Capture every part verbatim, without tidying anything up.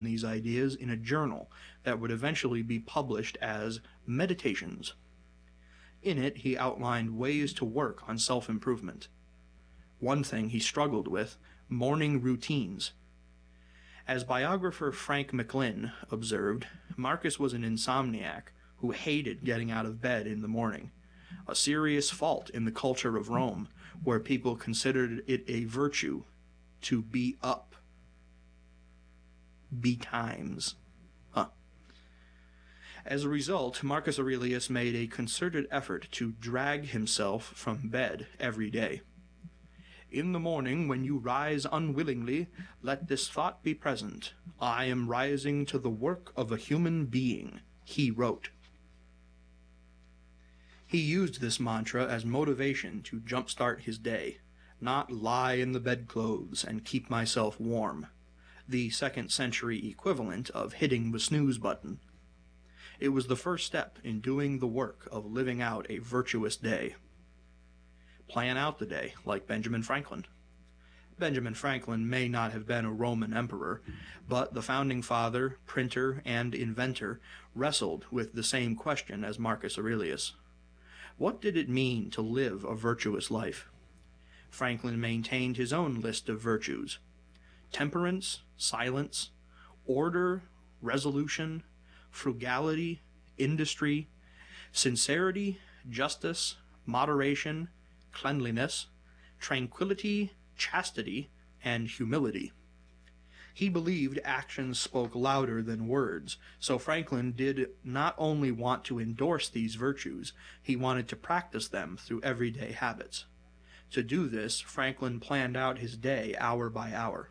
these ideas in a journal that would eventually be published as Meditations. In it, he outlined ways to work on self-improvement. One thing he struggled with, morning routines. As biographer Frank McLynn observed, Marcus was an insomniac who hated getting out of bed in the morning, a serious fault in the culture of Rome, where people considered it a virtue to be up. Betimes. Huh. As a result, Marcus Aurelius made a concerted effort to drag himself from bed every day. In the morning, when you rise unwillingly, let this thought be present. I am rising to the work of a human being, he wrote. He used this mantra as motivation to jumpstart his day, not lie in the bedclothes and keep myself warm, the second century equivalent of hitting the snooze button. It was the first step in doing the work of living out a virtuous day. Plan out the day, like Benjamin Franklin. Benjamin Franklin may not have been a Roman emperor, but the founding father, printer, and inventor wrestled with the same question as Marcus Aurelius. What did it mean to live a virtuous life? Franklin maintained his own list of virtues: temperance, silence, order, resolution, frugality, industry, sincerity, justice, moderation, cleanliness, tranquility, chastity, and humility. He believed actions spoke louder than words, so Franklin did not only want to endorse these virtues, he wanted to practice them through everyday habits. To do this, Franklin planned out his day hour by hour.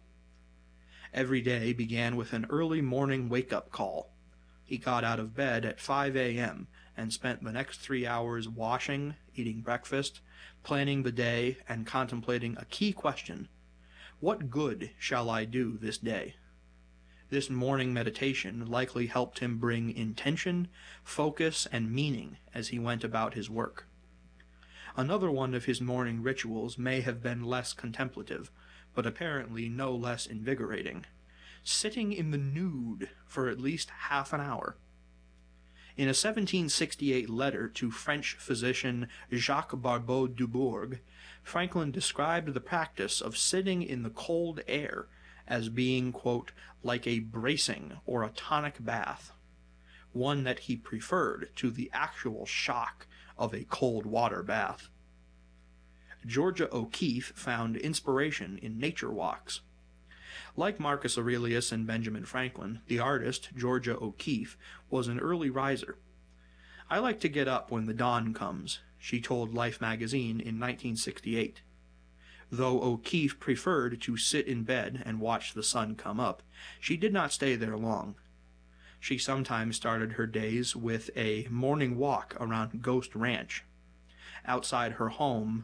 Every day began with an early morning wake-up call. He got out of bed at five a m and spent the next three hours washing, eating breakfast, planning the day, and contemplating a key question: what good shall I do this day? This morning meditation likely helped him bring intention, focus, and meaning as he went about his work. Another one of his morning rituals may have been less contemplative, but apparently no less invigorating: sitting in the nude for at least half an hour. In a seventeen sixty-eight letter to French physician Jacques Barbeau Dubourg, Franklin described the practice of sitting in the cold air as being, quote, like a bracing or a tonic bath, one that he preferred to the actual shock of a cold water bath. Georgia O'Keeffe found inspiration in nature walks. Like Marcus Aurelius and Benjamin Franklin, the artist, Georgia O'Keeffe, was an early riser. I like to get up when the dawn comes, she told Life magazine in nineteen sixty-eight. Though O'Keeffe preferred to sit in bed and watch the sun come up, she did not stay there long. She sometimes started her days with a morning walk around Ghost Ranch, outside her home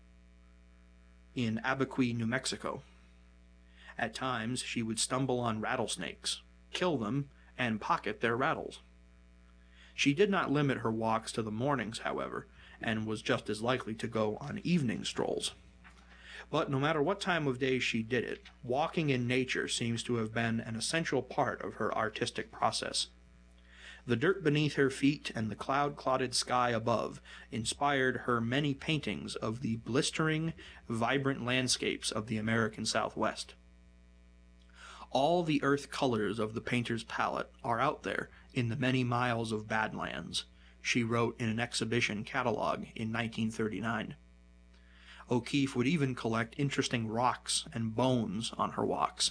in Abiqui, New Mexico. At times, she would stumble on rattlesnakes, kill them, and pocket their rattles. She did not limit her walks to the mornings, however, and was just as likely to go on evening strolls. But no matter what time of day she did it, walking in nature seems to have been an essential part of her artistic process. The dirt beneath her feet and the cloud-clotted sky above inspired her many paintings of the blistering, vibrant landscapes of the American Southwest. All the earth colors of the painter's palette are out there in the many miles of Badlands, she wrote in an exhibition catalog in nineteen thirty-nine. O'Keeffe would even collect interesting rocks and bones on her walks,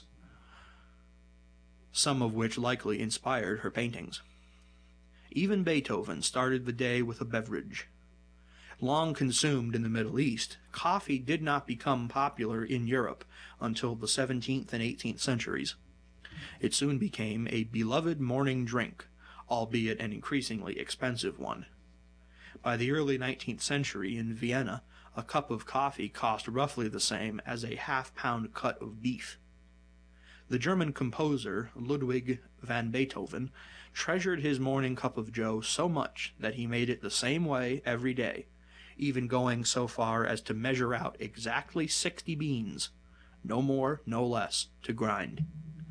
some of which likely inspired her paintings. Even Beethoven started the day with a beverage. Long consumed in the Middle East, coffee did not become popular in Europe until the seventeenth and eighteenth centuries. It soon became a beloved morning drink, albeit an increasingly expensive one. By the early nineteenth century in Vienna, a cup of coffee cost roughly the same as a half-pound cut of beef. The German composer Ludwig van Beethoven treasured his morning cup of joe so much that he made it the same way every day, even going so far as to measure out exactly sixty beans, no more, no less, to grind.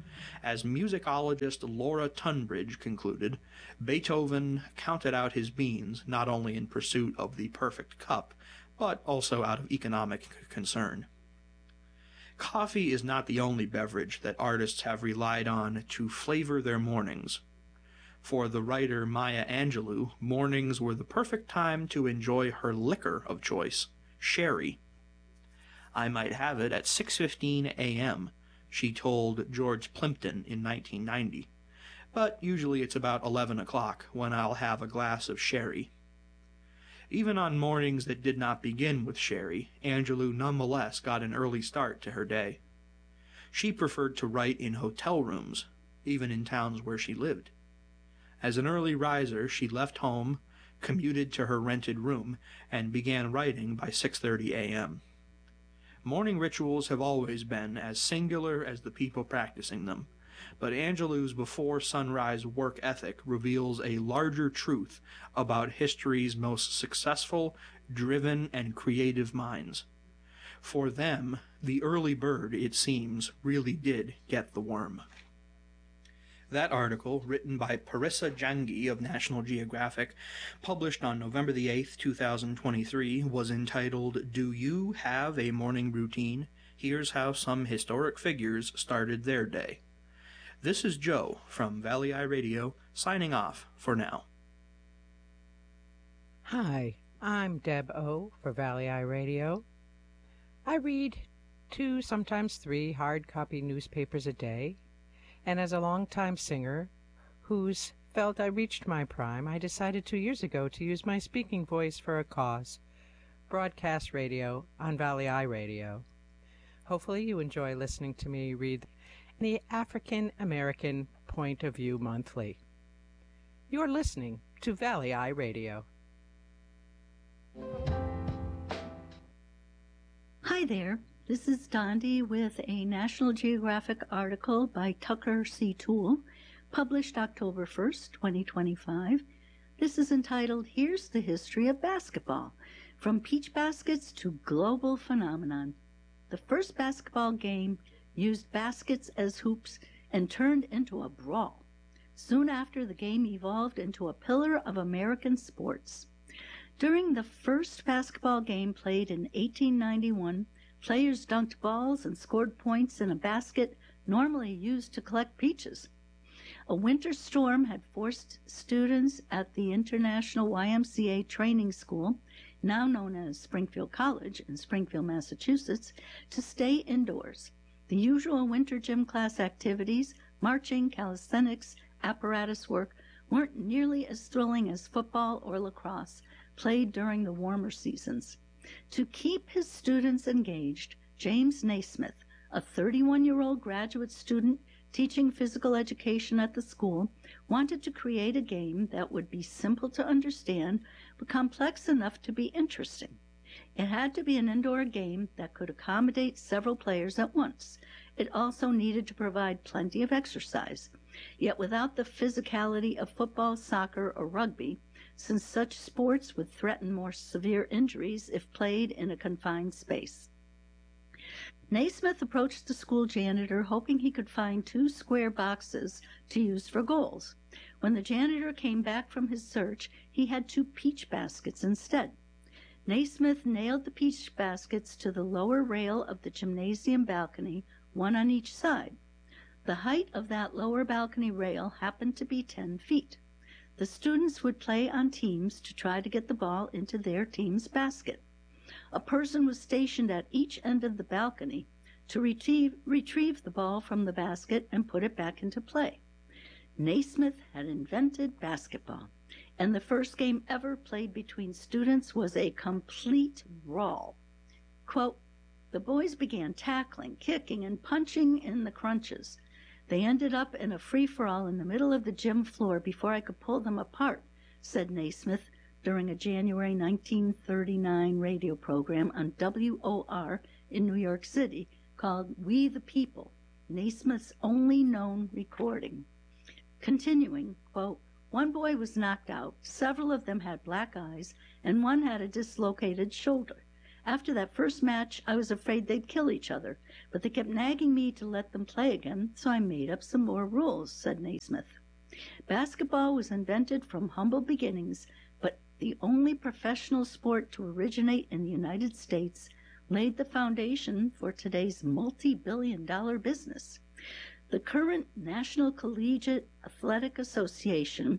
As musicologist Laura Tunbridge concluded, Beethoven counted out his beans not only in pursuit of the perfect cup, but also out of economic concern. Coffee is not the only beverage that artists have relied on to flavor their mornings. For the writer Maya Angelou, mornings were the perfect time to enjoy her liquor of choice, sherry. "I might have it at six fifteen a m, she told George Plimpton in nineteen ninety, but usually it's about eleven o'clock when I'll have a glass of sherry. Even on mornings that did not begin with sherry, Angelou nonetheless got an early start to her day. She preferred to write in hotel rooms, even in towns where she lived. As an early riser, she left home, commuted to her rented room, and began writing by six thirty a m Morning rituals have always been as singular as the people practicing them, but Angelou's before-sunrise work ethic reveals a larger truth about history's most successful, driven, and creative minds. For them, the early bird, it seems, really did get the worm. That article, written by Parissa Jangi of National Geographic, published on November the eighth, two thousand twenty-three, was entitled, "Do You Have a Morning Routine? Here's How Some Historic Figures Started Their Day." This is Joe from Valley Eye Radio, signing off for now. Hi, I'm Deb O for Valley Eye Radio. I read two, sometimes three hard copy newspapers a day, and as a longtime singer who's felt I reached my prime, I decided two years ago to use my speaking voice for a cause, broadcast radio on Valley Eye Radio. Hopefully you enjoy listening to me read the African American Point of View Monthly. You're listening to Valley Eye Radio. Hi there. This is Dondi with a National Geographic article by Tucker C. Toole, published October first, twenty twenty-five. This is entitled, "Here's the History of Basketball, From Peach Baskets to Global Phenomenon." The first basketball game used baskets as hoops and turned into a brawl. Soon after, the game evolved into a pillar of American sports. During the first basketball game played in eighteen ninety-one, players dunked balls and scored points in a basket normally used to collect peaches. A winter storm had forced students at the International Y M C A Training School, now known as Springfield College in Springfield, Massachusetts, to stay indoors. The usual winter gym class activities, marching, calisthenics, apparatus work, weren't nearly as thrilling as football or lacrosse, played during the warmer seasons. To keep his students engaged, James Naismith, a thirty-one-year-old graduate student teaching physical education at the school, wanted to create a game that would be simple to understand but complex enough to be interesting. It had to be an indoor game that could accommodate several players at once. It also needed to provide plenty of exercise, yet without the physicality of football, soccer, or rugby, since such sports would threaten more severe injuries if played in a confined space. Naismith approached the school janitor hoping he could find two square boxes to use for goals. When the janitor came back from his search, he had two peach baskets instead. Naismith nailed the peach baskets to the lower rail of the gymnasium balcony, one on each side. The height of that lower balcony rail happened to be ten feet. The students would play on teams to try to get the ball into their team's basket. A person was stationed at each end of the balcony to retrieve, retrieve the ball from the basket and put it back into play. Naismith had invented basketball, and the first game ever played between students was a complete brawl. Quote, "The boys began tackling, kicking, and punching in the crunches. They ended up in a free-for-all in the middle of the gym floor before I could pull them apart," said Naismith during a January nineteen thirty-nine radio program on W O R in New York City called We the People, Naismith's only known recording. Continuing, quote, "One boy was knocked out, several of them had black eyes, and one had a dislocated shoulder. After that first match, I was afraid they'd kill each other, but they kept nagging me to let them play again, so I made up some more rules, said Naismith. Basketball was invented from humble beginnings, but the only professional sport to originate in the United States laid the foundation for today's multi-billion dollar business. The current National Collegiate Athletic Association,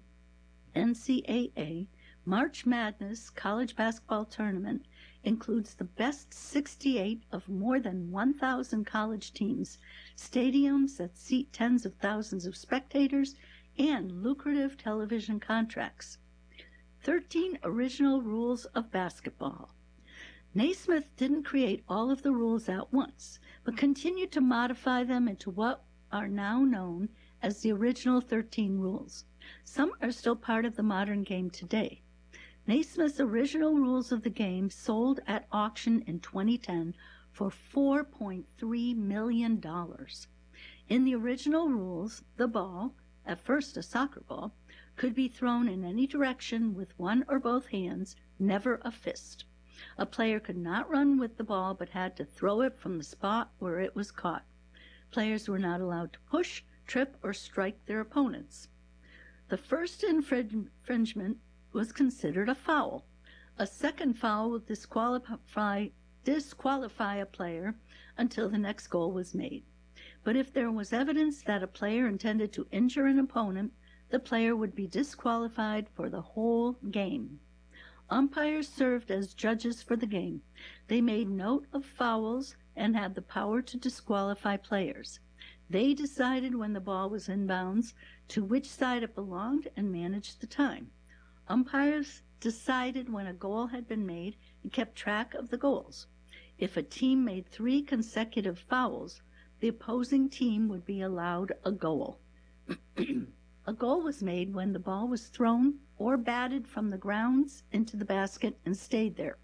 N C A A, March Madness college basketball tournament includes the best sixty-eight of more than one thousand college teams, stadiums that seat tens of thousands of spectators, and lucrative television contracts. thirteen original rules of basketball. Naismith didn't create all of the rules at once, but continued to modify them into what are now known as the original thirteen rules. Some are still part of the modern game today. Naismith's original rules of the game sold at auction in twenty ten for four point three million dollars. In the original rules, the ball, at first a soccer ball, could be thrown in any direction with one or both hands, never a fist. A player could not run with the ball but had to throw it from the spot where it was caught. Players were not allowed to push, trip, or strike their opponents. The first infringement was considered a foul. A second foul would disqualify, disqualify a player until the next goal was made. But if there was evidence that a player intended to injure an opponent, the player would be disqualified for the whole game. Umpires served as judges for the game. They made note of fouls and had the power to disqualify players. They decided when the ball was in bounds, to which side it belonged, and managed the time. Umpires decided when a goal had been made and kept track of the goals. If a team made three consecutive fouls, the opposing team would be allowed a goal. A goal was made when the ball was thrown or batted from the grounds into the basket and stayed there.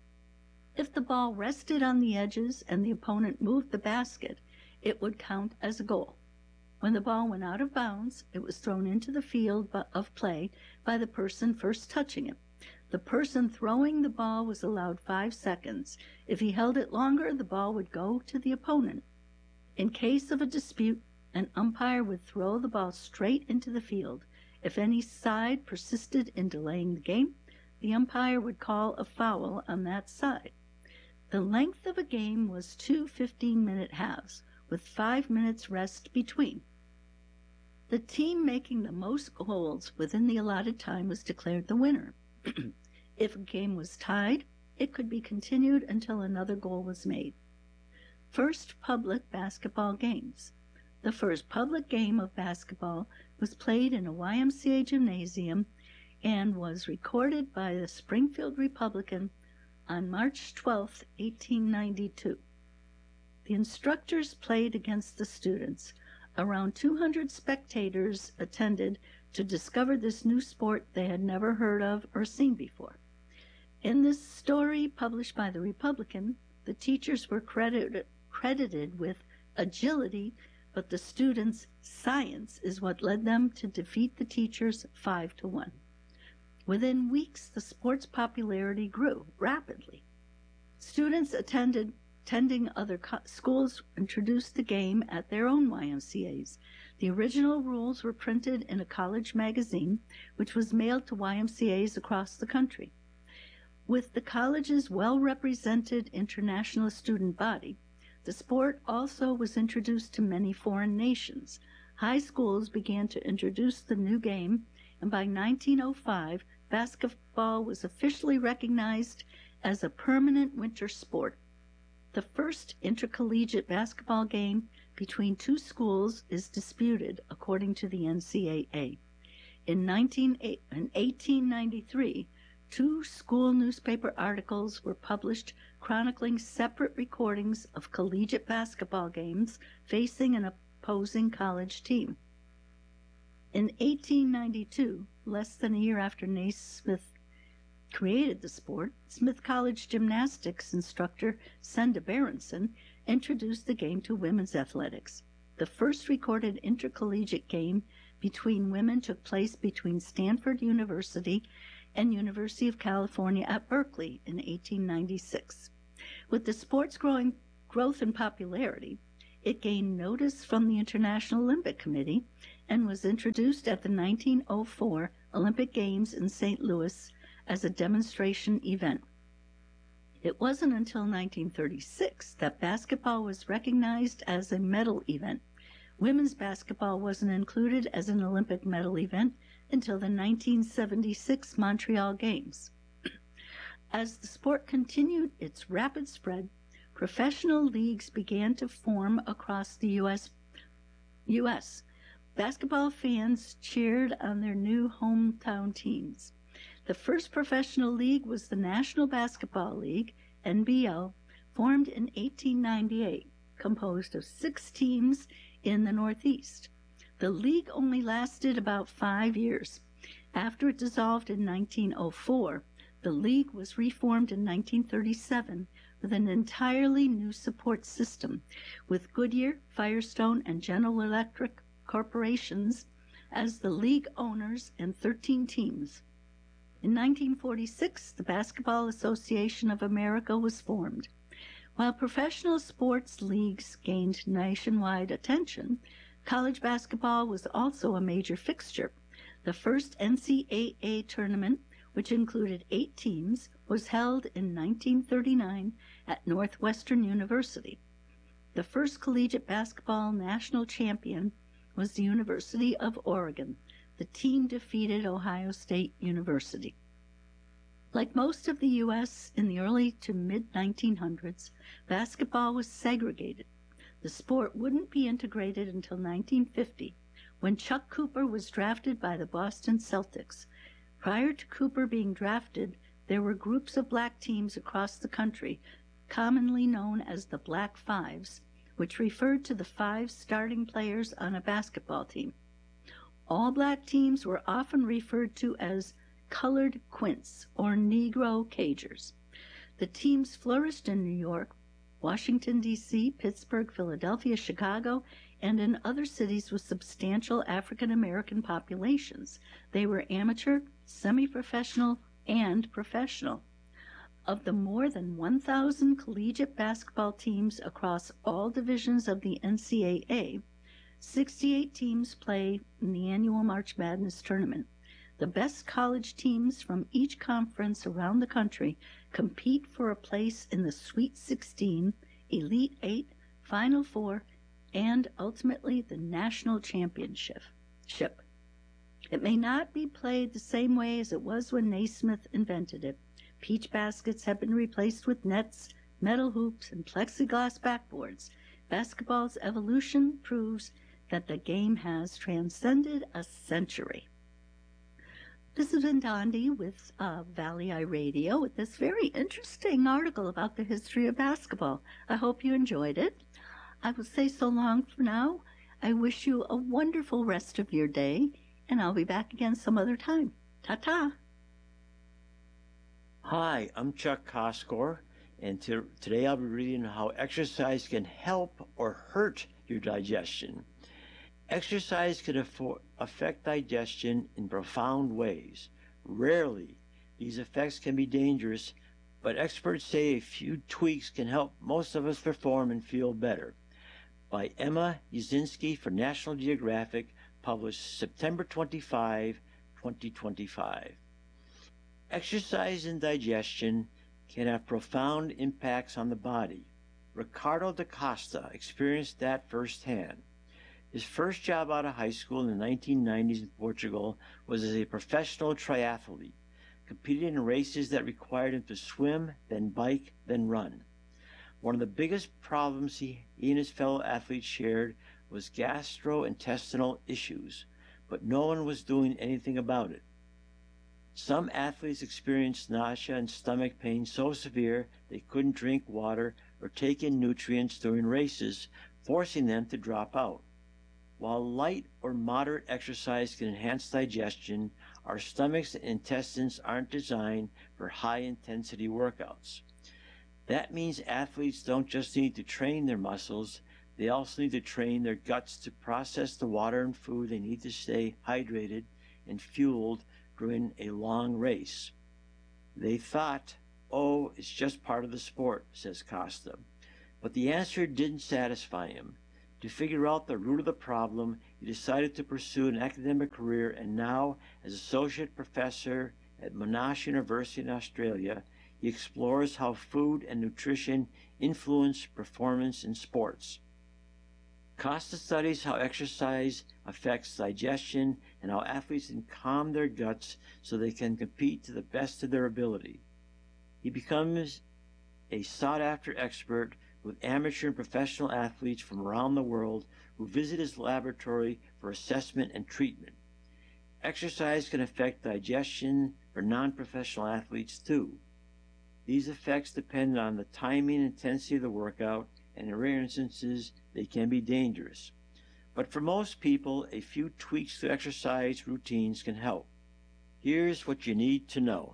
If the ball rested on the edges and the opponent moved the basket, it would count as a goal. When the ball went out of bounds, it was thrown into the field of play by the person first touching it. The person throwing the ball was allowed five seconds. If he held it longer, the ball would go to the opponent. In case of a dispute, an umpire would throw the ball straight into the field. If any side persisted in delaying the game, the umpire would call a foul on that side. The length of a game was two fifteen-minute halves, with five minutes rest between. The team making the most goals within the allotted time was declared the winner. If a game was tied, it could be continued until another goal was made. First public basketball games. The first public game of basketball was played in a Y M C A gymnasium and was recorded by the Springfield Republican on March twelfth, eighteen ninety-two. The instructors played against the students. Around two hundred spectators attended to discover this new sport they had never heard of or seen before. In this story published by the Republican, the teachers were credited, credited with agility, but the students' science is what led them to defeat the teachers five to one. Within weeks, the sport's popularity grew rapidly. Students attended attending other co- schools introduced the game at their own Y M C As. The original rules were printed in a college magazine, which was mailed to Y M C As across the country. With the college's well-represented international student body, the sport also was introduced to many foreign nations. High schools began to introduce the new game, and by nineteen oh five, basketball was officially recognized as a permanent winter sport. The first intercollegiate basketball game between two schools is disputed, according to the N C A A. In, eighteen ninety-three, two school newspaper articles were published chronicling separate recordings of collegiate basketball games facing an opposing college team. In eighteen ninety-two, less than a year after Naismith created the sport, Smith College gymnastics instructor Senda Berenson introduced the game to women's athletics. The first recorded intercollegiate game between women took place between Stanford University and University of California at Berkeley in eighteen ninety-six. With the sport's growing growth in popularity, it gained notice from the International Olympic Committee and was introduced at the nineteen oh four Olympic Games in Saint Louis as a demonstration event. It wasn't until nineteen thirty-six that basketball was recognized as a medal event. Women's basketball wasn't included as an Olympic medal event until the nineteen seventy-six Montreal Games. As the sport continued its rapid spread, professional leagues began to form across the U S U S Basketball fans cheered on their new hometown teams. The first professional league was the National Basketball League, N B L, formed in eighteen ninety-eight, composed of six teams in the Northeast. The league only lasted about five years. After it dissolved in nineteen oh four, the league was reformed in nineteen thirty-seven with an entirely new support system, with Goodyear, Firestone, and General Electric corporations as the league owners and thirteen teams. In nineteen forty-six, the Basketball Association of America was formed. While professional sports leagues gained nationwide attention, college basketball was also a major fixture. The first N C double A tournament, which included eight teams, was held in nineteen thirty-nine at Northwestern University. The first collegiate basketball national champion was the University of Oregon. The team defeated Ohio State University. Like most of the U S in the early to mid nineteen hundreds, basketball was segregated. The sport wouldn't be integrated until nineteen fifty, when Chuck Cooper was drafted by the Boston Celtics. Prior to Cooper being drafted, there were groups of black teams across the country, commonly known as the Black Fives, which referred to the five starting players on a basketball team. All black teams were often referred to as colored quints or Negro Cagers. The teams flourished in New York, Washington, D C, Pittsburgh, Philadelphia, Chicago, and in other cities with substantial African American populations. They were amateur, semi-professional, and professional. Of the more than one thousand collegiate basketball teams across all divisions of the N C double A, sixty-eight teams play in the annual March Madness tournament. The best college teams from each conference around the country compete for a place in the Sweet sixteen, Elite eight, Final Four, and ultimately the national championship. It may not be played the same way as it was when Naismith invented it. Peach baskets have been replaced with nets, metal hoops, and plexiglass backboards. Basketball's evolution proves that the game has transcended a century. This has been Dondi with uh, Valley Eye Radio with this very interesting article about the history of basketball. I hope you enjoyed it. I will say so long for now. I wish you a wonderful rest of your day, and I'll be back again some other time. Ta-ta! Hi, I'm Chuck Koskor, and to, today I'll be reading how exercise can help or hurt your digestion. Exercise can affo- affect digestion in profound ways. Rarely, these effects can be dangerous, but experts say a few tweaks can help most of us perform and feel better. By Emma Yasinski for National Geographic, published September twenty-fifth, twenty twenty-five. Exercise and digestion can have profound impacts on the body. Ricardo da Costa experienced that firsthand. His first job out of high school in the nineteen nineties in Portugal was as a professional triathlete, competing in races that required him to swim, then bike, then run. One of the biggest problems he, he and his fellow athletes shared was gastrointestinal issues, but no one was doing anything about it. Some athletes experienced nausea and stomach pain so severe they couldn't drink water or take in nutrients during races, forcing them to drop out. While light or moderate exercise can enhance digestion, our stomachs and intestines aren't designed for high-intensity workouts. That means athletes don't just need to train their muscles, they also need to train their guts to process the water and food they need to stay hydrated and fueled during a long race. They thought "Oh, it's just part of the sport," says Costa. But the answer didn't satisfy him. To figure out the root of the problem, he decided to pursue an academic career, and now, as associate professor at Monash University in Australia, he explores how food and nutrition influence performance in sports. Costa studies how exercise affects digestion and how athletes can calm their guts so they can compete to the best of their ability. He becomes a sought-after expert with amateur and professional athletes from around the world who visit his laboratory for assessment and treatment. Exercise can affect digestion for non-professional athletes too. These effects depend on the timing and intensity of the workout, and in rare instances, they can be dangerous. But for most people, a few tweaks to exercise routines can help. Here's what you need to know.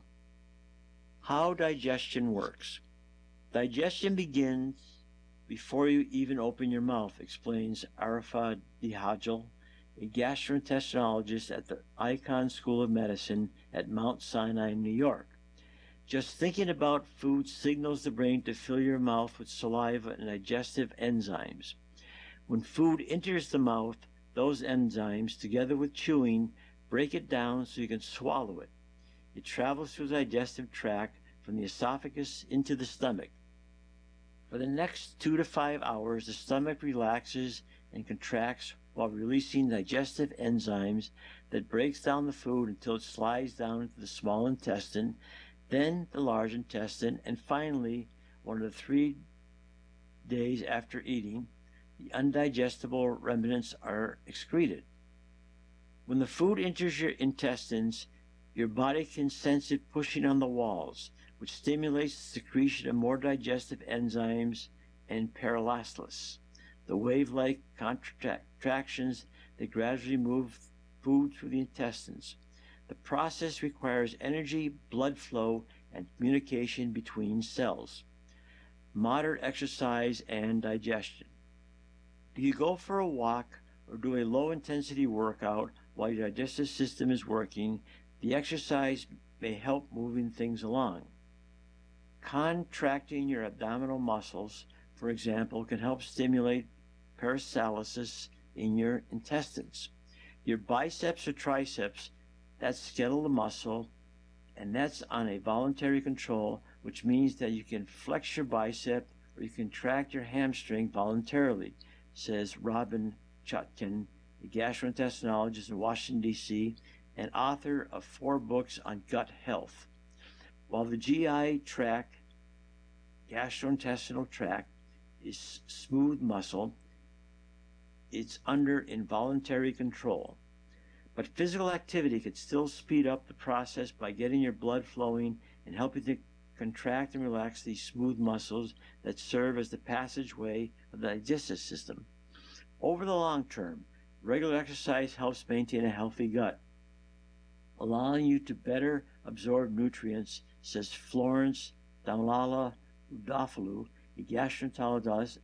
How digestion works. Digestion begins before you even open your mouth, explains Arafah Dihajal, a gastrointestinologist at the Icahn School of Medicine at Mount Sinai, New York. Just thinking about food signals the brain to fill your mouth with saliva and digestive enzymes. When food enters the mouth, those enzymes, together with chewing, break it down so you can swallow it. It travels through the digestive tract from the esophagus into the stomach. For the next two to five hours, the stomach relaxes and contracts while releasing digestive enzymes that breaks down the food until it slides down into the small intestine, then the large intestine, and finally, one of the three days after eating, the undigestible remnants are excreted. When the food enters your intestines, your body can sense it pushing on the walls, which stimulates the secretion of more digestive enzymes and peristalsis, the wave-like contractions that gradually move food through the intestines. The process requires energy, blood flow, and communication between cells. Moderate exercise and digestion. Do you go for a walk or do a low-intensity workout while your digestive system is working? The exercise may help moving things along. Contracting your abdominal muscles, for example, can help stimulate peristalsis in your intestines. Your biceps or triceps, that's skeletal muscle, and that's on a voluntary control, which means that you can flex your bicep or you contract your hamstring voluntarily, says Robin Chutkan, a gastrointestinologist in Washington, D C, and author of four books on gut health. While the G I tract, gastrointestinal tract, is smooth muscle, it's under involuntary control. But physical activity can still speed up the process by getting your blood flowing and helping to contract and relax these smooth muscles that serve as the passageway of the digestive system. Over the long term, regular exercise helps maintain a healthy gut, allowing you to better absorb nutrients, says Florence Damlala Udafalou, a gastroenterologist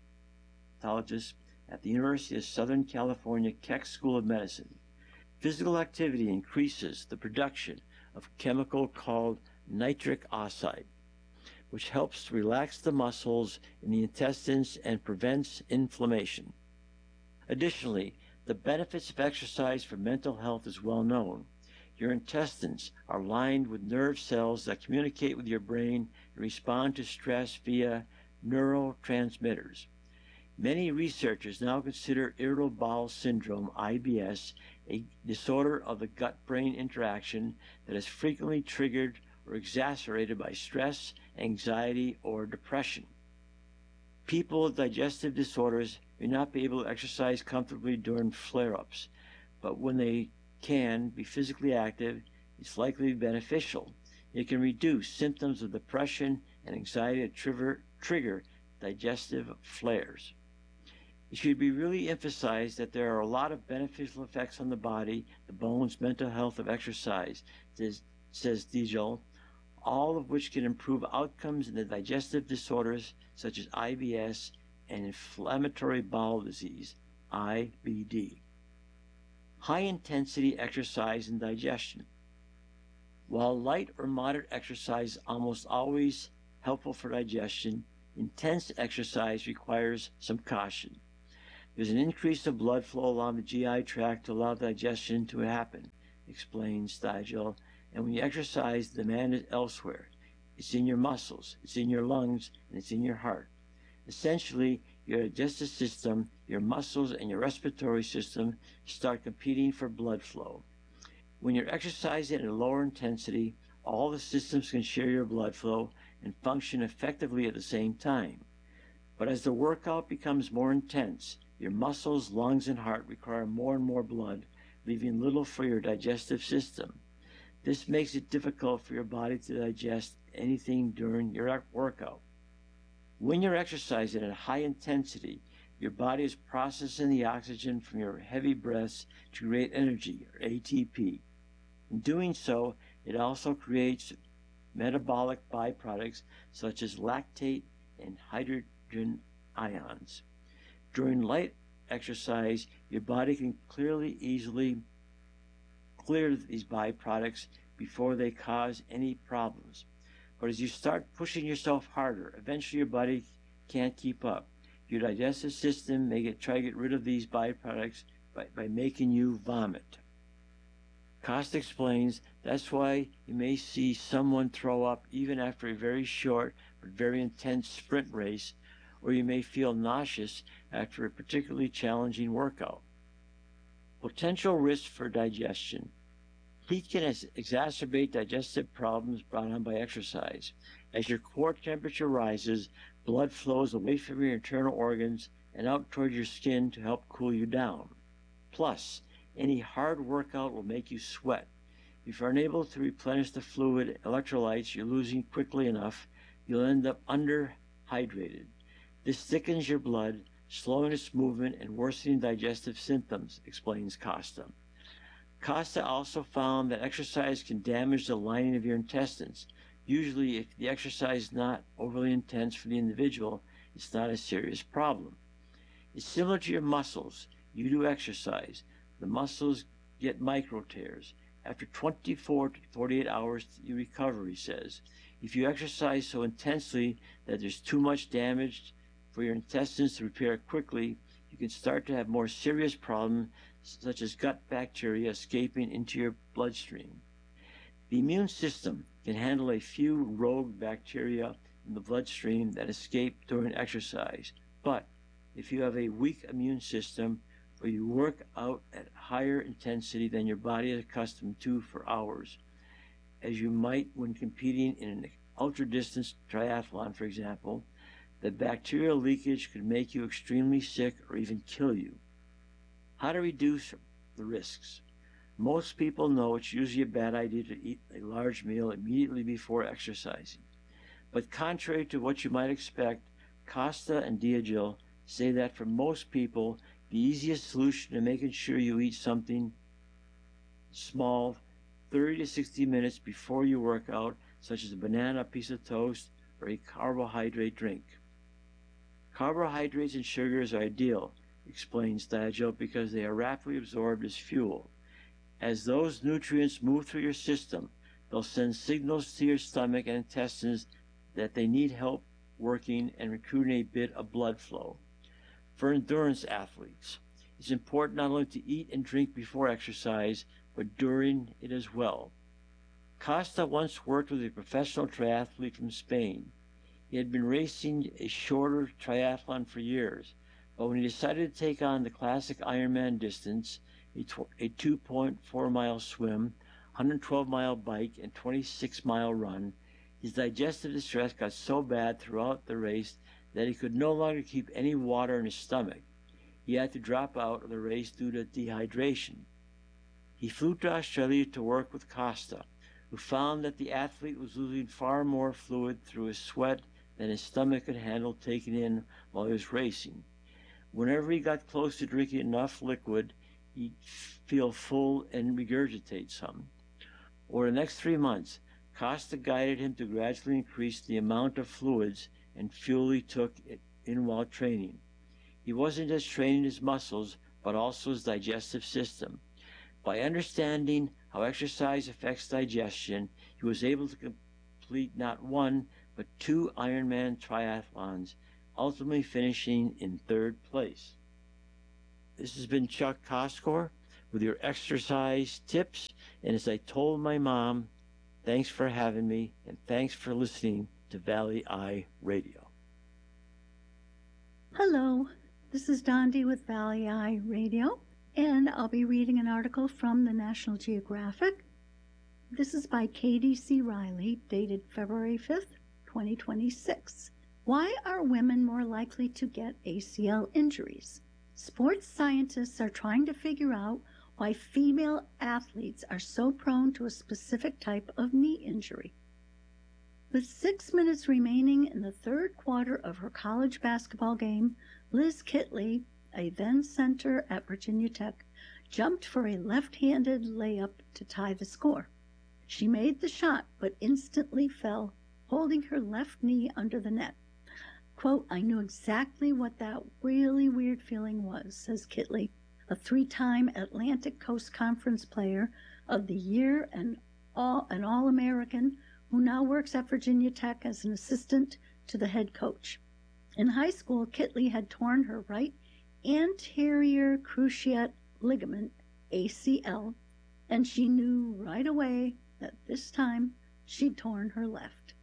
at the University of Southern California Keck School of Medicine. Physical activity increases the production of a chemical called nitric oxide, which helps to relax the muscles in the intestines and prevents inflammation. Additionally, the benefits of exercise for mental health is well known. Your intestines are lined with nerve cells that communicate with your brain and respond to stress via neurotransmitters. Many researchers now consider irritable bowel syndrome, I B S, a disorder of the gut-brain interaction that is frequently triggered or exacerbated by stress, anxiety, or depression. People with digestive disorders may not be able to exercise comfortably during flare-ups, but when they can be physically active, it's likely to be beneficial. It can reduce symptoms of depression and anxiety that trigger, trigger digestive flares. It should be really emphasized that there are a lot of beneficial effects on the body, the bones, mental health of exercise, says, says Dijal, all of which can improve outcomes in the digestive disorders such as I B S and inflammatory bowel disease, I B D. High-intensity exercise and digestion. While light or moderate exercise almost always helpful for digestion, intense exercise requires some caution. There's an increase of blood flow along the G I tract to allow digestion to happen, explains Stigel. And when you exercise, the demand is elsewhere. It's in your muscles, it's in your lungs, and it's in your heart. Essentially, your digestive system, your muscles, and your respiratory system start competing for blood flow. When you're exercising at a lower intensity, all the systems can share your blood flow and function effectively at the same time. But as the workout becomes more intense, your muscles, lungs, and heart require more and more blood, leaving little for your digestive system. This makes it difficult for your body to digest anything during your workout. When you're exercising at high intensity, your body is processing the oxygen from your heavy breaths to create energy, or A T P. In doing so, it also creates metabolic byproducts such as lactate and hydrogen ions. During light exercise, your body can clearly, easily clear these byproducts before they cause any problems. But as you start pushing yourself harder, eventually your body can't keep up. Your digestive system may get, try to get rid of these byproducts by, by making you vomit. Costa explains that's why you may see someone throw up even after a very short but very intense sprint race, or you may feel nauseous after a particularly challenging workout. Potential risks for digestion. Heat can exacerbate digestive problems brought on by exercise. As your core temperature rises, blood flows away from your internal organs and out toward your skin to help cool you down. Plus, any hard workout will make you sweat. If you're unable to replenish the fluid electrolytes you're losing quickly enough, you'll end up underhydrated. This thickens your blood, slowing its movement and worsening digestive symptoms, explains Costa. Costa also found that exercise can damage the lining of your intestines. Usually, if the exercise is not overly intense for the individual, it's not a serious problem. It's similar to your muscles. You do exercise. The muscles get micro tears. After twenty-four to forty-eight hours, you recover, he says. If you exercise so intensely that there's too much damage for your intestines to repair quickly, you can start to have more serious problems such as gut bacteria escaping into your bloodstream. The immune system can handle a few rogue bacteria in the bloodstream that escape during exercise, but if you have a weak immune system or you work out at higher intensity than your body is accustomed to for hours, as you might when competing in an ultra-distance triathlon, for example, the bacterial leakage could make you extremely sick or even kill you. How to reduce the risks? Most people know it's usually a bad idea to eat a large meal immediately before exercising. But contrary to what you might expect, Costa and Diagil say that for most people, the easiest solution to making sure you eat something small thirty to sixty minutes before you work out, such as a banana, a piece of toast, or a carbohydrate drink. Carbohydrates and sugars are ideal, explains Diagil, because they are rapidly absorbed as fuel. As those nutrients move through your system, they'll send signals to your stomach and intestines that they need help working and recruiting a bit of blood flow. For endurance athletes, it's important not only to eat and drink before exercise, but during it as well. Costa once worked with a professional triathlete from Spain. He had been racing a shorter triathlon for years, but when he decided to take on the classic Ironman distance, a, tw- a two point four mile swim, one hundred twelve mile bike, and twenty-six mile run, his digestive distress got so bad throughout the race that he could no longer keep any water in his stomach. He had to drop out of the race due to dehydration. He flew to Australia to work with Costa, who found that the athlete was losing far more fluid through his sweat than his stomach could handle taking in while he was racing. Whenever he got close to drinking enough liquid, he'd feel full and regurgitate some. Over the next three months, Costa guided him to gradually increase the amount of fluids and fuel he took in while training. He wasn't just training his muscles, but also his digestive system. By understanding how exercise affects digestion, he was able to complete not one, but two Ironman triathlons, ultimately finishing in third place. This has been Chuck Koskor with your exercise tips, and as I told my mom, thanks for having me, and thanks for listening to Valley Eye Radio. Hello, this is Dondi with Valley Eye Radio, and I'll be reading an article from the National Geographic. This is by Katie C. Riley, dated February fifth, twenty twenty-six. Why are women more likely to get A C L injuries? Sports scientists are trying to figure out why female athletes are so prone to a specific type of knee injury. With six minutes remaining in the third quarter of her college basketball game, Liz Kitley, a then center at Virginia Tech, jumped for a left-handed layup to tie the score. She made the shot, but instantly fell, holding her left knee under the net. Quote, I knew exactly what that really weird feeling was, says Kitley, a three-time Atlantic Coast Conference Player of the Year and all, an All-American who now works at Virginia Tech as an assistant to the head coach. In high school, Kitley had torn her right anterior cruciate ligament, A C L, and she knew right away that this time she'd torn her left.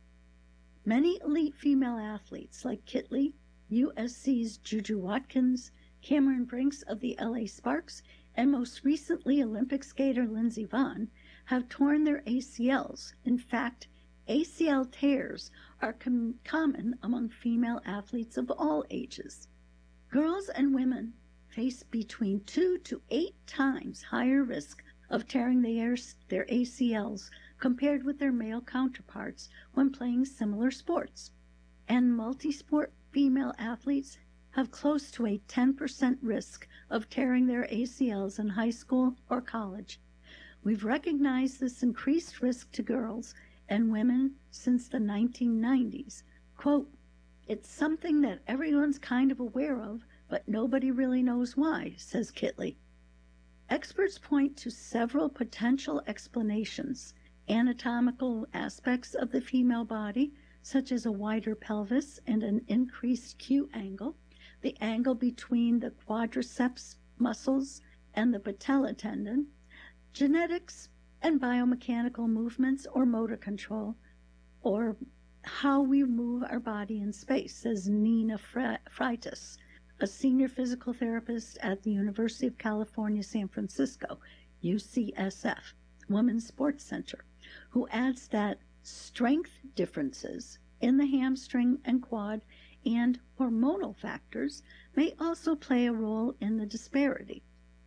Many elite female athletes like Kitley, U S C's Juju Watkins, Cameron Brinks of the L A Sparks, and most recently Olympic skater Lindsey Vonn, have torn their A C Ls. In fact, A C L tears are com- common among female athletes of all ages. Girls and women face between two to eight times higher risk of tearing their, their A C Ls compared with their male counterparts when playing similar sports. And multi-sport female athletes have close to a ten percent risk of tearing their A C Ls in high school or college. We've recognized this increased risk to girls and women since the nineteen nineties. Quote, it's something that everyone's kind of aware of, but nobody really knows why, says Kitley. Experts point to several potential explanations: anatomical aspects of the female body, such as a wider pelvis and an increased Q angle, the angle between the quadriceps muscles and the patella tendon, genetics, and biomechanical movements or motor control, or how we move our body in space, says Nina Freitas, a senior physical therapist at the University of California, San Francisco, U C S F, Women's Sports Center, who adds that strength differences in the hamstring and quad and hormonal factors may also play a role in the disparity.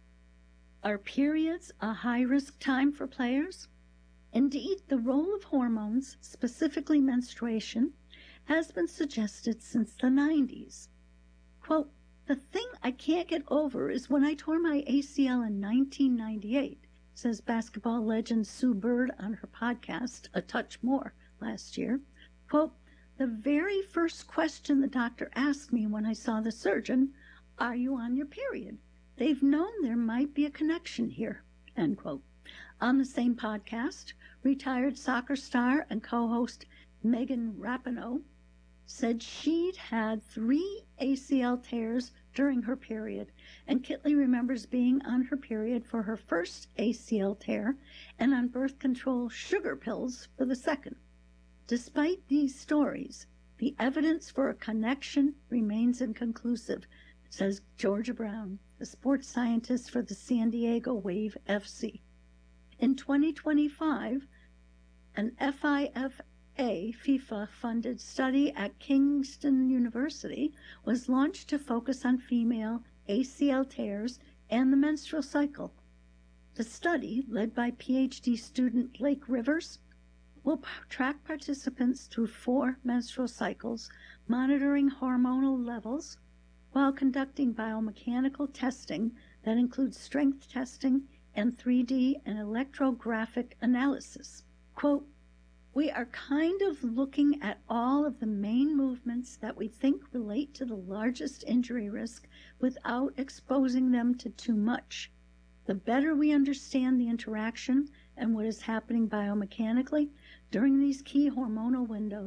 Are periods a high-risk time for players? Indeed, the role of hormones, specifically menstruation, has been suggested since the nineties. Quote, the thing I can't get over is when I tore my A C L in nineteen ninety-eight, says basketball legend Sue Bird on her podcast, A Touch More, last year. Quote, the very first question the doctor asked me when I saw the surgeon, are you on your period? They've known there might be a connection here, end quote. On the same podcast, retired soccer star and co-host Megan Rapinoe said she'd had three A C L tears during her period, and Kitley remembers being on her period for her first A C L tear and on birth control sugar pills for the second. Despite these stories, the evidence for a connection remains inconclusive, says Georgia Brown, a sports scientist for the San Diego Wave F C. In twenty twenty-five, an F I F A FIFA-funded study at Kingston University was launched to focus on female A C L tears and the menstrual cycle. The study, led by PhD student Blake Rivers, will p- track participants through four menstrual cycles, monitoring hormonal levels, while conducting biomechanical testing that includes strength testing and three D and electrographic analysis. Quote, we are kind of looking at all of the main movements that we think relate to the largest injury risk without exposing them to too much. The better we understand the interaction and what is happening biomechanically during these key hormonal windows,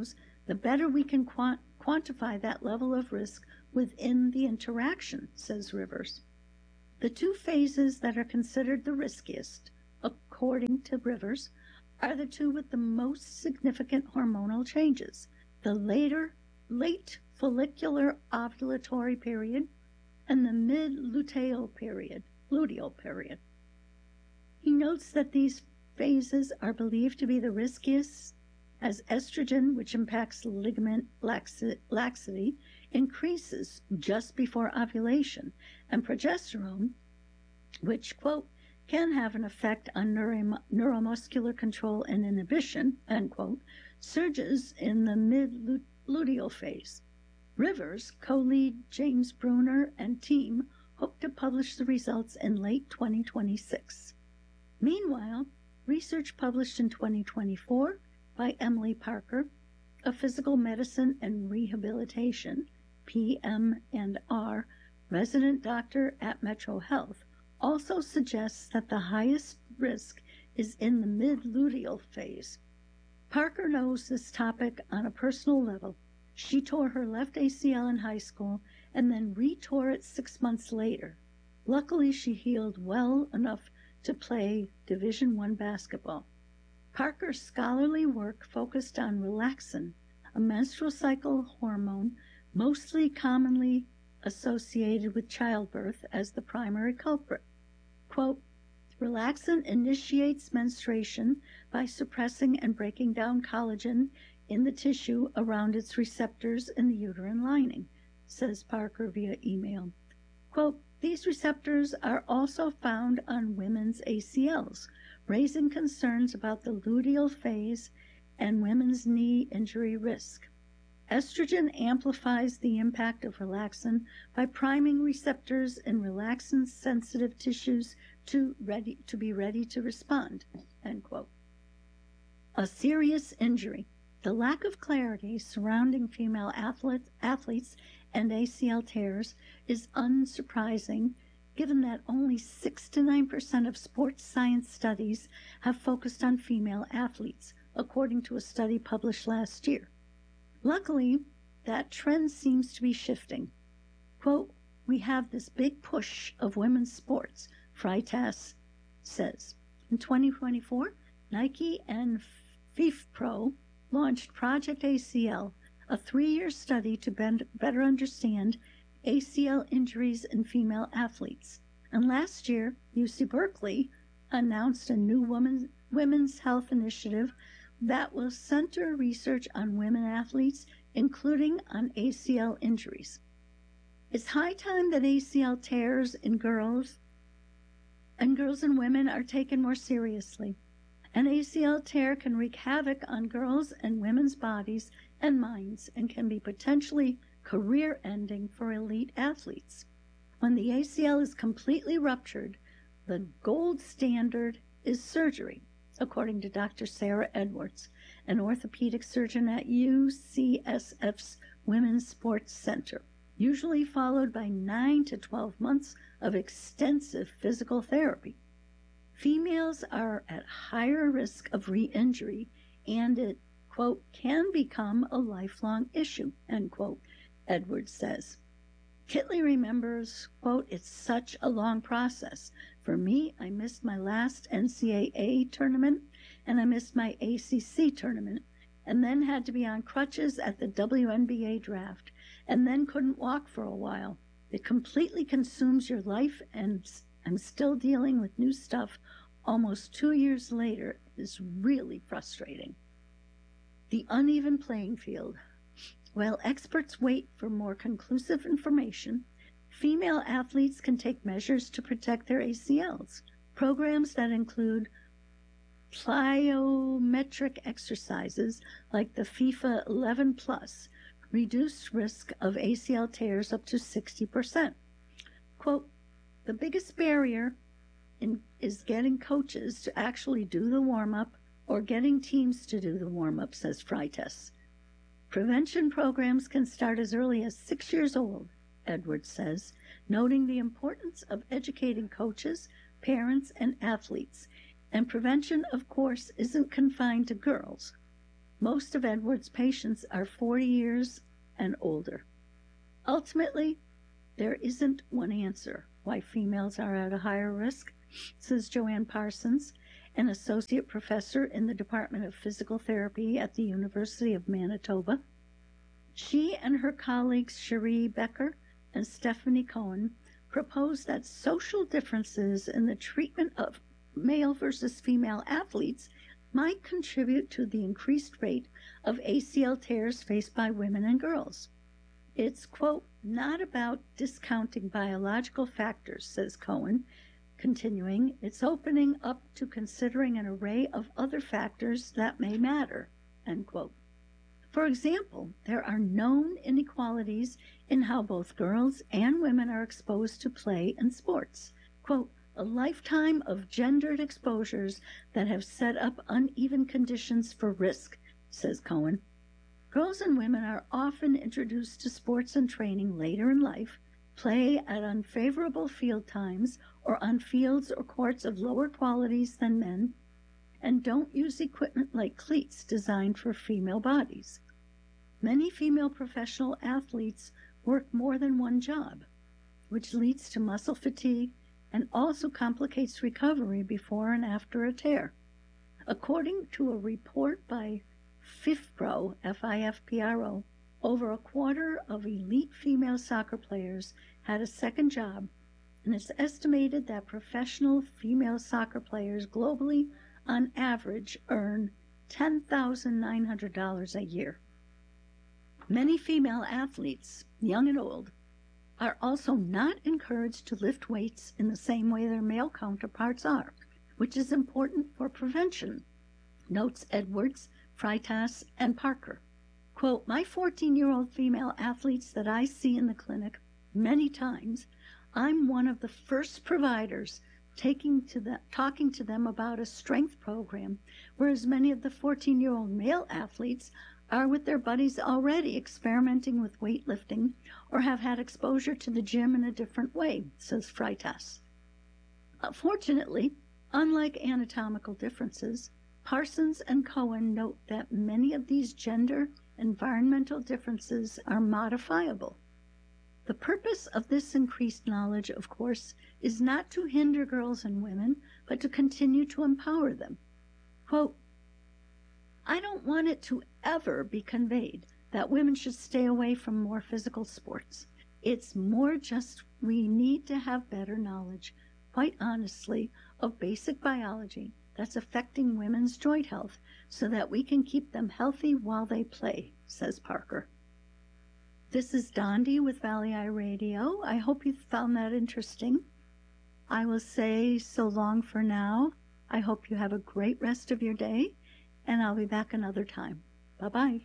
the better we can quant- quantify that level of risk within the interaction, says Rivers. The two phases that are considered the riskiest, according to Rivers, are the two with the most significant hormonal changes, the later, late follicular ovulatory period and the mid-luteal period, luteal period. He notes that these phases are believed to be the riskiest as estrogen, which impacts ligament laxi- laxity, increases just before ovulation, and progesterone, which, quote, can have an effect on neuro- neuromuscular control and inhibition, end quote, surges in the mid-luteal phase. Rivers, co-lead James Bruner and team hope to publish the results in late twenty twenty-six. Meanwhile, research published in twenty twenty-four by Emily Parker, a physical medicine and rehabilitation, P M and R, resident doctor at Metro Health, also suggests that the highest risk is in the mid-luteal phase. Parker knows this topic on a personal level. She tore her left A C L in high school and then re-tore it six months later. Luckily, she healed well enough to play Division I basketball. Parker's scholarly work focused on relaxin, a menstrual cycle hormone mostly commonly associated with childbirth as the primary culprit. Quote, relaxin initiates menstruation by suppressing and breaking down collagen in the tissue around its receptors in the uterine lining, says Parker via email. Quote, these receptors are also found on women's A C Ls, raising concerns about the luteal phase and women's knee injury risk. Estrogen amplifies the impact of relaxin by priming receptors in relaxin-sensitive tissues to, ready, to be ready to respond, end quote. A serious injury. The lack of clarity surrounding female athlete, athletes and A C L tears is unsurprising, given that only six to nine percent of sports science studies have focused on female athletes, according to a study published last year. Luckily, that trend seems to be shifting. Quote, we have this big push of women's sports, Freitas says. In twenty twenty-four, Nike and FIFPro launched Project A C L, a three-year study to bend, better understand A C L injuries in female athletes. And last year, U C Berkeley announced a new woman, women's health initiative that will center research on women athletes, including on A C L injuries. It's high time that A C L tears in girls and girls and women are taken more seriously. An A C L tear can wreak havoc on girls' and women's bodies and minds and can be potentially career-ending for elite athletes. When the A C L is completely ruptured, the gold standard is surgery, according to Doctor Sarah Edwards, an orthopedic surgeon at U C S F's Women's Sports Center, usually followed by nine to twelve months of extensive physical therapy. Females are at higher risk of re-injury, and it, quote, can become a lifelong issue, end quote, Edwards says. Kitley remembers, quote, it's such a long process. For me, I missed my last N C double A tournament, and I missed my A C C tournament, and then had to be on crutches at the W N B A draft, and then couldn't walk for a while. It completely consumes your life, and I'm still dealing with new stuff almost two years later. Is really frustrating. The uneven playing field. While experts wait for more conclusive information, female athletes can take measures to protect their A C Ls. Programs that include plyometric exercises like the FIFA eleven plus reduce risk of A C L tears up to sixty percent. Quote, the biggest barrier in, is getting coaches to actually do the warm-up or getting teams to do the warm-up, says Freitas. Prevention programs can start as early as six years old, Edwards says, noting the importance of educating coaches, parents, and athletes. And prevention, of course, isn't confined to girls. Most of Edwards' patients are forty years and older. Ultimately, there isn't one answer why females are at a higher risk, says Joanne Parsons, an associate professor in the Department of Physical Therapy at the University of Manitoba. She and her colleagues Cherie Becker and Stephanie Cohen proposed that social differences in the treatment of male versus female athletes might contribute to the increased rate of A C L tears faced by women and girls. It's, quote, not about discounting biological factors, says Cohen, continuing, it's opening up to considering an array of other factors that may matter, end quote. For example, there are known inequalities in how both girls and women are exposed to play and sports. Quote, a lifetime of gendered exposures that have set up uneven conditions for risk, says Cohen. Girls and women are often introduced to sports and training later in life, play at unfavorable field times or on fields or courts of lower qualities than men, and don't use equipment like cleats designed for female bodies. Many female professional athletes work more than one job, which leads to muscle fatigue and also complicates recovery before and after a tear. According to a report by FIFPRO, F I F P R O, over a quarter of elite female soccer players had a second job, and it's estimated that professional female soccer players globally, on average, earn ten thousand nine hundred dollars a year. Many female athletes, young and old, are also not encouraged to lift weights in the same way their male counterparts are, which is important for prevention, notes Edwards, Freitas, and Parker. Quote, my fourteen-year-old female athletes that I see in the clinic many times, I'm one of the first providers taking to the, talking to them about a strength program, whereas many of the fourteen-year-old male athletes are with their buddies already experimenting with weightlifting or have had exposure to the gym in a different way, says Freitas. Fortunately, unlike anatomical differences, Parsons and Cohen note that many of these gender environmental differences are modifiable. The purpose of this increased knowledge, of course, is not to hinder girls and women, but to continue to empower them. Quote, I don't want it to ever be conveyed that women should stay away from more physical sports. It's more just we need to have better knowledge, quite honestly, of basic biology that's affecting women's joint health so that we can keep them healthy while they play, says Parker. This is Dondi with Valley Eye Radio. I hope you found that interesting. I will say so long for now. I hope you have a great rest of your day, and I'll be back another time. Bye-bye.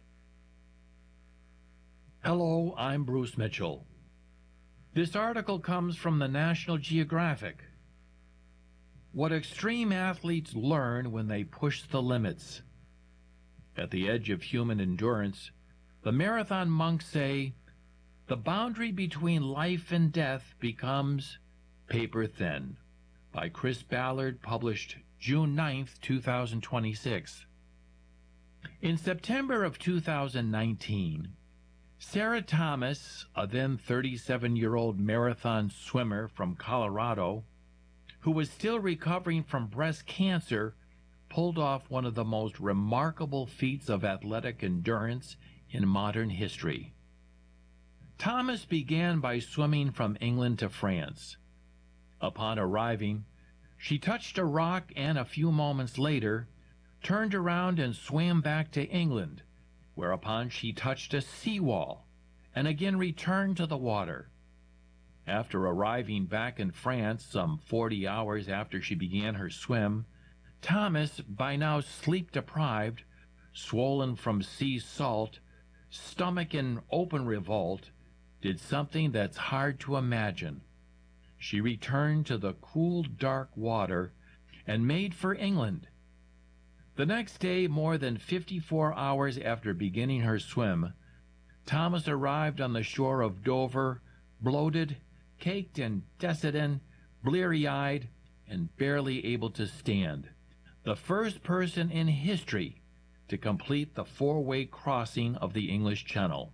Hello, I'm Bruce Mitchell. This article comes from the National Geographic. What extreme athletes learn when they push the limits. At the edge of human endurance, the marathon monks say, the boundary between life and death becomes paper thin. By Chris Ballard, published June ninth, two thousand twenty-six. In September of two thousand nineteen, Sarah Thomas, a then thirty-seven-year-old marathon swimmer from Colorado, who was still recovering from breast cancer, pulled off one of the most remarkable feats of athletic endurance in modern history. Thomas began by swimming from England to France. Upon arriving, she touched a rock and a few moments later turned around and swam back to England, whereupon she touched a seawall and again returned to the water. After arriving back in France some forty hours after she began her swim, Thomas, by now sleep-deprived, swollen from sea salt, stomach in open revolt, did something that's hard to imagine. She returned to the cool, dark water and made for England. The next day, more than fifty-four hours after beginning her swim, Thomas arrived on the shore of Dover, bloated, caked in Desitin, bleary-eyed, and barely able to stand. The first person in history to complete the four-way crossing of the English Channel.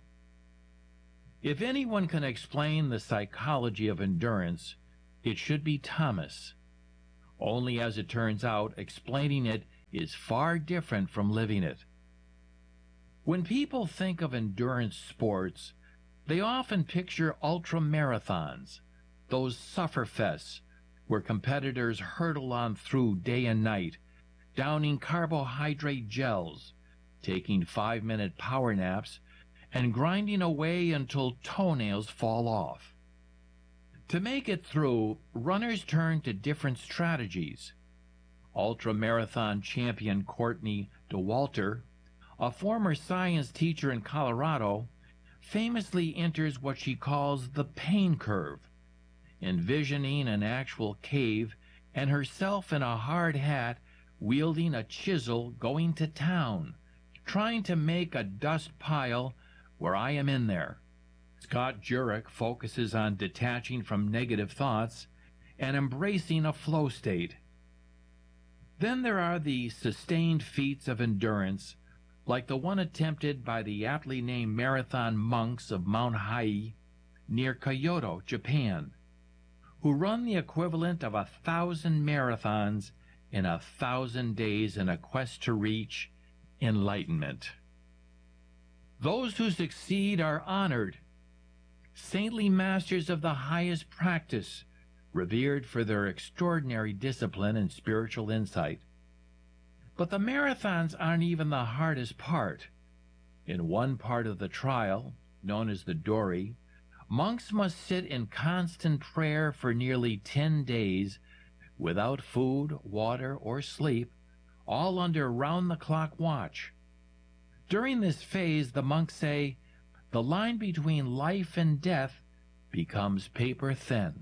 If anyone can explain the psychology of endurance, it should be Thomas. Only, as it turns out, explaining it is far different from living it. When people think of endurance sports, they often picture ultra-marathons, those sufferfests where competitors hurtle on through day and night, downing carbohydrate gels, taking five-minute power naps, and grinding away until toenails fall off. To make it through, runners turn to different strategies. Ultramarathon champion Courtney Dauwalter, a former science teacher in Colorado, famously enters what she calls the pain curve, envisioning an actual cave and herself in a hard hat wielding a chisel going to town, trying to make a dust pile where I am in there. Scott Jurek focuses on detaching from negative thoughts and embracing a flow state. Then there are the sustained feats of endurance, like the one attempted by the aptly named marathon monks of Mount Hai near Kyoto, Japan, who run the equivalent of a thousand marathons in a thousand days in a quest to reach enlightenment. Those who succeed are honored, saintly masters of the highest practice, revered for their extraordinary discipline and spiritual insight. But the marathons aren't even the hardest part. In one part of the trial, known as the Dory, monks must sit in constant prayer for nearly ten days without food, water, or sleep, all under round-the-clock watch. During this phase, the monks say, the line between life and death becomes paper thin.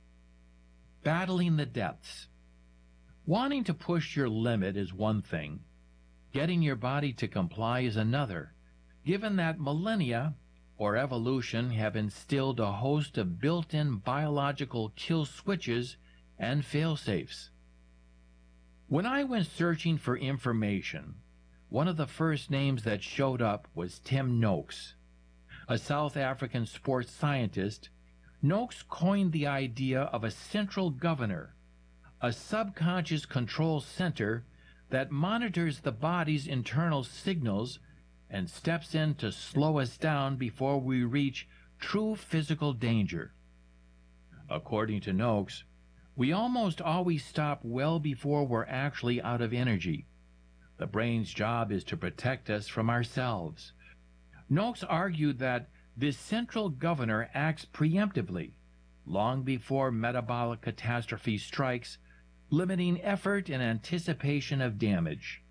Battling the depths. Wanting to push your limit is one thing. Getting your body to comply is another, given that millennia or evolution have instilled a host of built-in biological kill switches and fail-safes. When I went searching for information, one of the first names that showed up was Tim Noakes. A South African sports scientist, Noakes coined the idea of a central governor, a subconscious control center that monitors the body's internal signals and steps in to slow us down before we reach true physical danger. According to Noakes, we almost always stop well before we're actually out of energy. The brain's job is to protect us from ourselves. Noakes argued that this central governor acts preemptively, long before metabolic catastrophe strikes, limiting effort in anticipation of damage.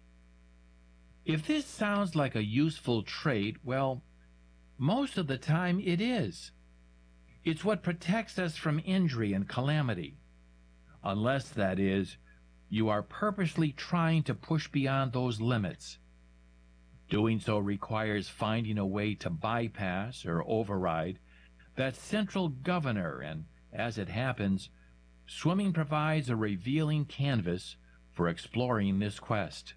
If this sounds like a useful trait, well, most of the time it is. It's what protects us from injury and calamity. Unless, that is, you are purposely trying to push beyond those limits. Doing so requires finding a way to bypass or override that central governor, and as it happens, swimming provides a revealing canvas for exploring this quest.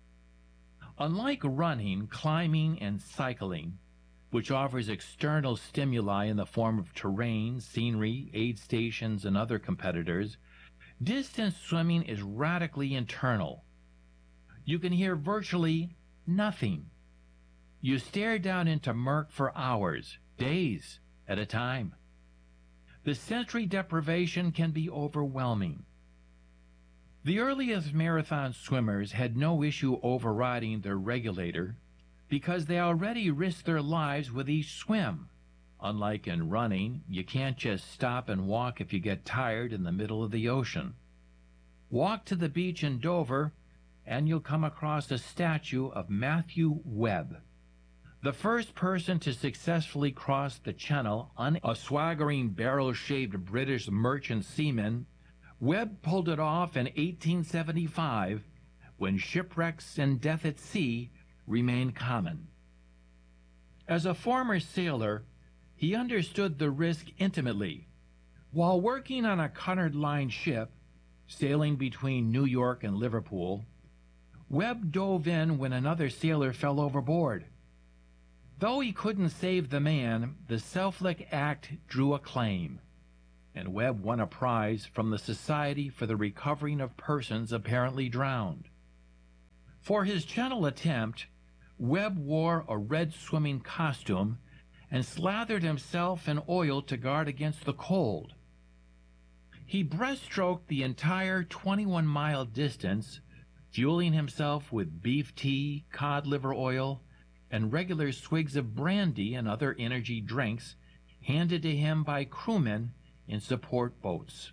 Unlike running, climbing, and cycling, which offers external stimuli in the form of terrain, scenery, aid stations, and other competitors, distance swimming is radically internal. You can hear virtually nothing. You stare down into murk for hours, days at a time. The sensory deprivation can be overwhelming. The earliest marathon swimmers had no issue overriding their regulator because they already risked their lives with each swim. Unlike in running, you can't just stop and walk if you get tired in the middle of the ocean. Walk to the beach in Dover, and you'll come across a statue of Matthew Webb. The first person to successfully cross the Channel on a swaggering barrel-shaped British merchant seaman, Webb pulled it off in eighteen seventy-five, when shipwrecks and death at sea remained common. As a former sailor, he understood the risk intimately. While working on a Cunard Line ship, sailing between New York and Liverpool, Webb dove in when another sailor fell overboard. Though he couldn't save the man, the Selflick act drew acclaim, and Webb won a prize from the Society for the Recovering of Persons Apparently Drowned. For his channel attempt, Webb wore a red swimming costume and slathered himself in oil to guard against the cold. He breaststroked the entire twenty-one mile distance, fueling himself with beef tea, cod liver oil, and regular swigs of brandy and other energy drinks handed to him by crewmen in support boats.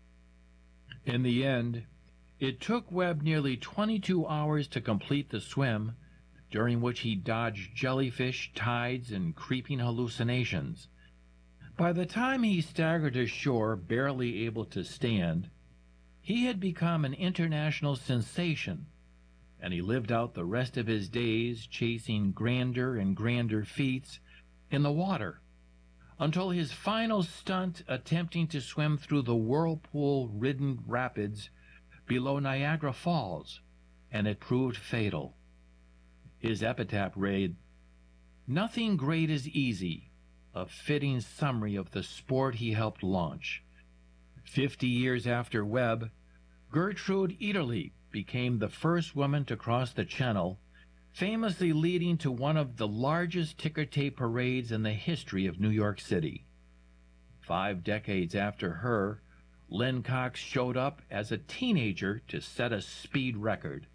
In the end, it took Webb nearly twenty-two hours to complete the swim, during which he dodged jellyfish, tides, and creeping hallucinations. By the time he staggered ashore, barely able to stand, he had become an international sensation, and he lived out the rest of his days chasing grander and grander feats in the water, until his final stunt attempting to swim through the whirlpool-ridden rapids below Niagara Falls, and it proved fatal. His epitaph read, "Nothing great is easy," a fitting summary of the sport he helped launch. Fifty years after Webb, Gertrude Ederle became the first woman to cross the Channel, famously leading to one of the largest ticker tape parades in the history of New York City. Five decades after her, Lynn Cox showed up as a teenager to set a speed record.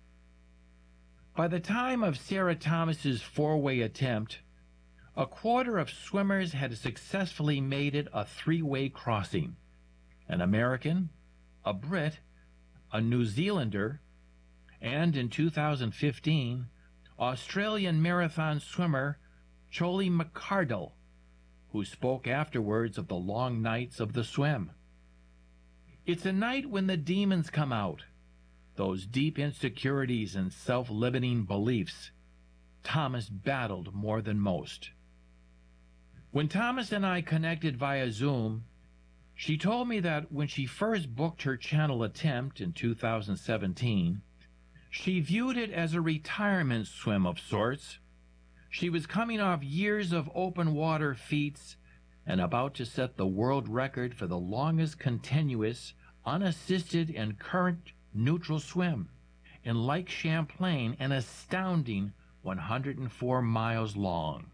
By the time of Sarah Thomas's four-way attempt, a quarter of swimmers had successfully made it a three-way crossing: an American, a Brit, a New Zealander, and in two thousand fifteen, Australian marathon swimmer Chloe McCardle, who spoke afterwards of the long nights of the swim. It's a night when the demons come out, those deep insecurities and self-limiting beliefs Thomas battled more than most. When Thomas and I connected via Zoom, she told me that when she first booked her channel attempt in two thousand seventeen, she viewed it as a retirement swim of sorts. She was coming off years of open water feats and about to set the world record for the longest continuous, unassisted, and current neutral swim in Lake Champlain, an astounding one hundred four miles long.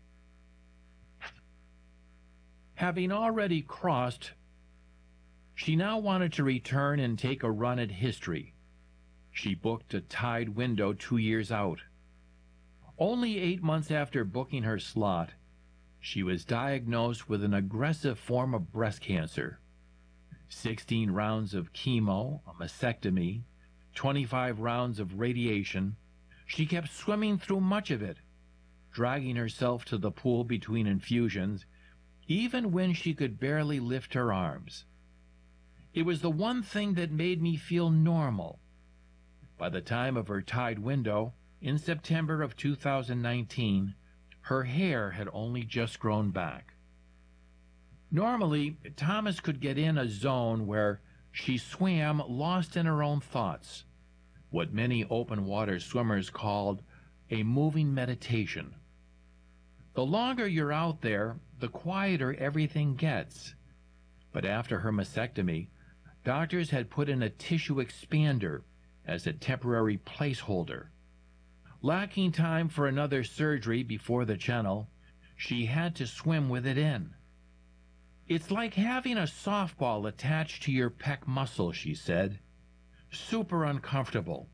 Having already crossed, she now wanted to return and take a run at history. She booked a tide window two years out. Only eight months after booking her slot, she was diagnosed with an aggressive form of breast cancer. sixteen rounds of chemo, a mastectomy, twenty-five rounds of radiation. She kept swimming through much of it, dragging herself to the pool between infusions, even when she could barely lift her arms. It was the one thing that made me feel normal. By the time of her tide window, in September of two thousand nineteen, her hair had only just grown back. Normally, Thomas could get in a zone where she swam lost in her own thoughts, what many open water swimmers called a moving meditation. The longer you're out there, the quieter everything gets. But after her mastectomy, doctors had put in a tissue expander as a temporary placeholder. Lacking time for another surgery before the channel, she had to swim with it in. It's like having a softball attached to your pec muscle, she said. Super uncomfortable.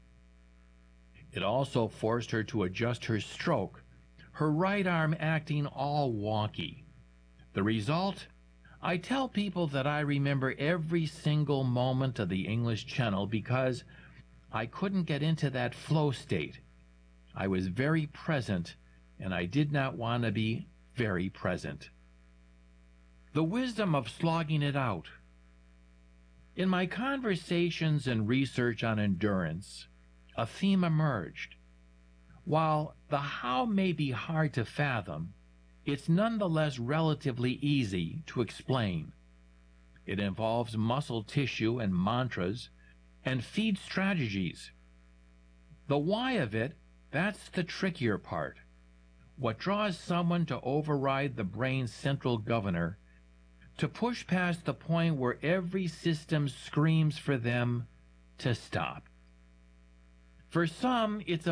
It also forced her to adjust her stroke, her right arm acting all wonky. The result? I tell people that I remember every single moment of the English Channel because I couldn't get into that flow state. I was very present, and I did not want to be very present. The wisdom of slogging it out. In my conversations and research on endurance, a theme emerged. While the how may be hard to fathom, it's nonetheless relatively easy to explain. It involves muscle tissue and mantras and feed strategies. The why of it, that's the trickier part. What draws someone to override the brain's central governor, to push past the point where every system screams for them to stop. For some, it's a